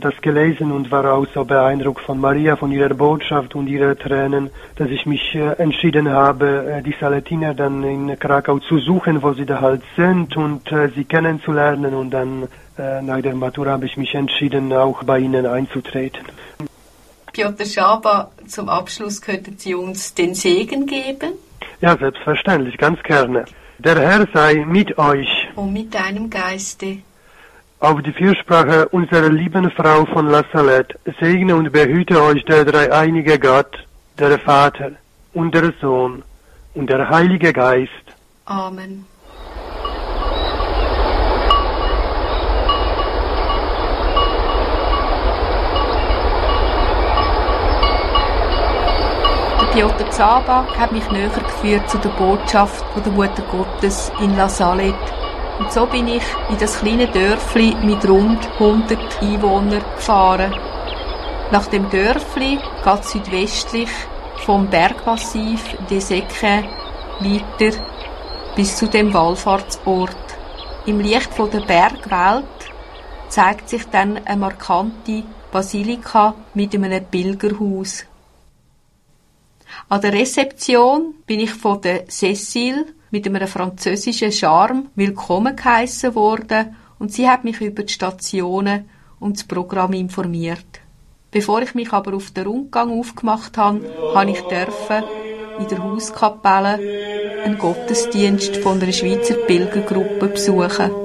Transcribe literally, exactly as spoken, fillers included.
das gelesen und war auch so beeindruckt von Maria, von ihrer Botschaft und ihrer Tränen, dass ich mich äh, entschieden habe, äh, die Saletiner dann in Krakau zu suchen, wo sie da halt sind und äh, sie kennenzulernen. Und dann äh, nach der Matura habe ich mich entschieden, auch bei ihnen einzutreten. Piotr Schaaba, zum Abschluss könnten Sie uns den Segen geben? Ja, selbstverständlich, ganz gerne. Der Herr sei mit euch. Und mit deinem Geiste. Auf die Fürsprache unserer lieben Frau von La Salette segne und behüte euch der dreieinige Gott, der Vater und der Sohn und der Heilige Geist. Amen. Piotr Schaaba hat mich näher geführt zu der Botschaft der Mutter Gottes in La Salette. Und so bin ich in das kleine Dörfli mit rund hundert Einwohnern gefahren. Nach dem Dörfli geht es südwestlich vom Bergmassiv des Équins weiter bis zu dem Wallfahrtsort. Im Licht von der Bergwelt zeigt sich dann eine markante Basilika mit einem Pilgerhaus. An der Rezeption bin ich von der Cécile mit einem französischen Charme willkommen geheissen worden und sie hat mich über die Stationen und das Programm informiert. Bevor ich mich aber auf den Rundgang aufgemacht habe, habe ich dürfen in der Hauskapelle einen Gottesdienst von einer Schweizer Pilgergruppe besuchen.